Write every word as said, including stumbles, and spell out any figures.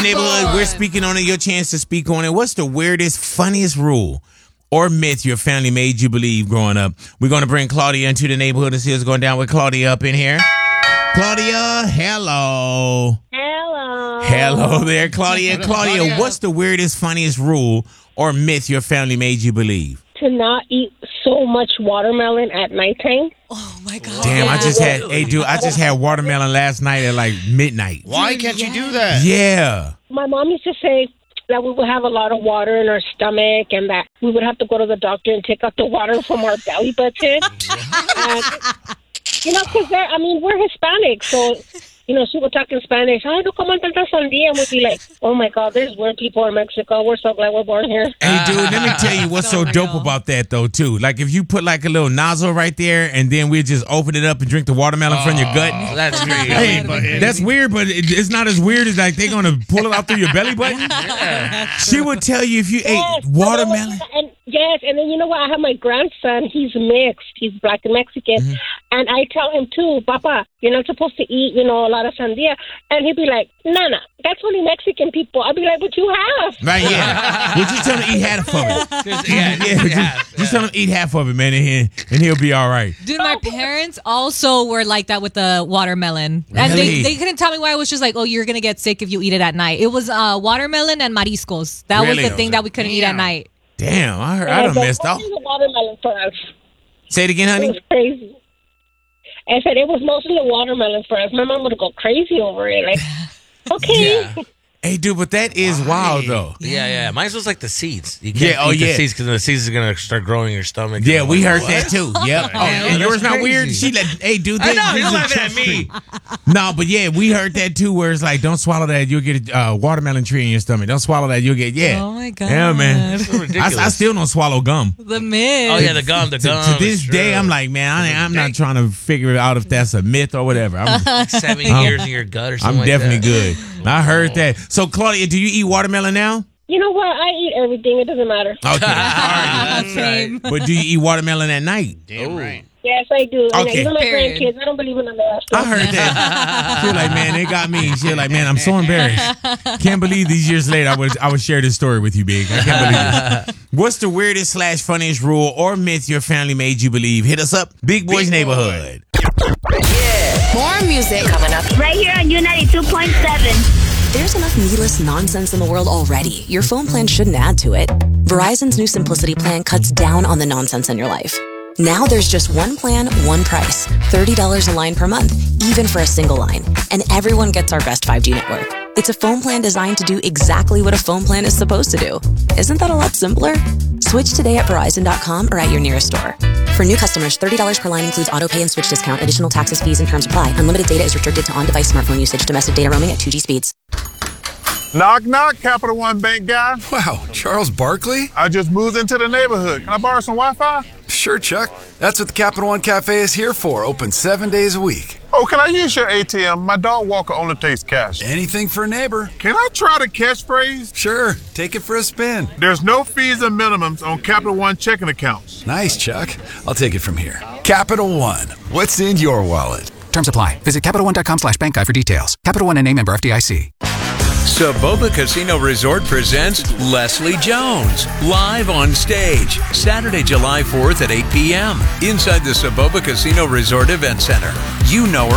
Neighborhood. We're speaking on it. Your chance to speak on it. What's the weirdest, funniest rule or myth your family made you believe growing up? We're going to bring Claudia into the neighborhood and see what's going down with Claudia up in here. Claudia, hello. Hello. Hello there, Claudia. Claudia, what's the weirdest, funniest rule or myth your family made you believe? To not eat so much watermelon at nighttime. Oh my God! Damn, yeah. I just had. Hey, dude, I just had watermelon last night at like midnight. Why can't you do that? Yeah. My mom used to say that we would have a lot of water in our stomach and that we would have to go to the doctor and take out the water from our belly button. And, you know, because I mean, we're Hispanic, so. You know, she would talk in Spanish. Ay, no coman tanta sandía. And we'd be like, oh, my God, there's weird people in Mexico. We're so glad we're born here. Hey, dude, let me tell you what's so dope about that, though, too. Like, if you put, like, a little nozzle right there, and then we just open it up and drink the watermelon from your gut. That's weird. Hey, that's weird, but it, it's not as weird as, like, they're going to pull it out through your belly button. Yeah. She would tell you if you Yes, ate watermelon. And, yes, and then you know what? I have my grandson. He's mixed. He's black and Mexican. Mm-hmm. And I tell him, too, Papa, you're not supposed to eat, you know, a lot of sandía. And he'd be like, Nana, that's only Mexican people. I'd be like, but you have. Right, yeah. Well, just tell him to eat half of it. Just, yeah, Yeah, just, yeah, just tell him to eat half of it, man, and, he, and he'll be all right. Dude, my parents also were like that with the watermelon. And Really? they, they couldn't tell me why. It was just like, oh, you're going to get sick if you eat it at night. It was uh, watermelon and mariscos. That Really? was the thing that we couldn't eat at Damn. night. Damn, I heard I done But messed up. mostly the watermelon for us. Say it again, It honey. was crazy. I said it was mostly the watermelon for us. My mom would go crazy over it. Like, okay. Yeah. Hey, dude, but that is wild, though. Yeah, yeah. Mine was like the seeds. You can't Yeah, oh, eat the yeah. seeds because the seeds are going to start growing in your stomach. Yeah, And we I'm heard like, that what? too. Yep. Oh, and that's yours not crazy. weird? She let, hey, dude, I this, know, this you're is a laughing trust at me. free. No, but yeah, we heard that too, where it's like, don't swallow that, you'll get a uh, watermelon tree in your stomach. Don't swallow that, you'll get, yeah. Oh, my God. Yeah, man. So ridiculous. I, I still don't swallow gum. The myth. Oh, yeah, the gum, the To, gum. to this it's day, true. I'm like, man, I, I'm not trying to figure out if that's a myth or whatever. I'm, Like seven I'm- years in your gut or something I'm like definitely that. good. I heard that. So, Claudia, do you eat watermelon now? You know what? I eat everything. It doesn't matter. Okay. All right. Same. But do you eat watermelon at night? Damn right. Yes, I do. And Okay. even my Period. grandkids, I don't believe in the rest. I heard that. She was like, man, they got me. She was like, man, I'm so embarrassed. Can't believe these years later I would I would share this story with you, Big. I can't believe this. What's the weirdest slash funniest rule or myth your family made you believe? Hit us up, Big Boys Neighborhood. More music coming up. Right here on U ninety-two point seven. There's enough needless nonsense in the world already. Your phone plan shouldn't add to it. Verizon's new Simplicity plan cuts down on the nonsense in your life. Now there's just one plan, one price. thirty dollars a line per month, even for a single line. And everyone gets our best five G network. It's a phone plan designed to do exactly what a phone plan is supposed to do. Isn't that a lot simpler? Switch today at Verizon dot com or at your nearest store. For new customers, thirty dollars per line includes auto pay and switch discount. Additional taxes, fees, and terms apply. Unlimited data is restricted to on-device smartphone usage. Domestic data roaming at two G speeds. Knock, knock, Capital One Bank guy. Wow, Charles Barkley? I just moved into the neighborhood. Can I borrow some Wi-Fi? Sure, Chuck. That's what the Capital One Cafe is here for, open seven days a week. Oh, can I use your A T M? My dog walker only takes cash. Anything for a neighbor. Can I try the catchphrase? Sure, take it for a spin. There's no fees and minimums on Capital One checking accounts. Nice, Chuck. I'll take it from here. Capital One, what's in your wallet? Terms apply. Visit Capital One dot com slash bank guide for details. Capital One and a member F D I C. Saboba Casino Resort presents Leslie Jones live on stage Saturday, July fourth at eight p.m. inside the Saboba Casino Resort Event Center. You know her